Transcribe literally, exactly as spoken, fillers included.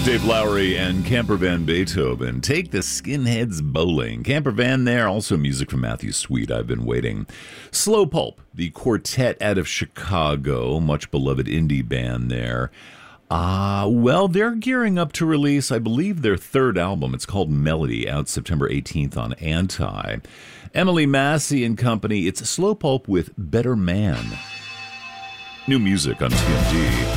Dave Lowry and Camper Van Beethoven take the skinheads bowling. Camper Van there, also music from Matthew Sweet, I've Been Waiting. Slow Pulp, the quartet out of Chicago, much beloved indie band there. Uh, well, they're gearing up to release, I believe, their third album. It's called Melody, out September eighteenth on Anti. Emily Massey and Company, it's Slow Pulp with Better Man. New music on T M D.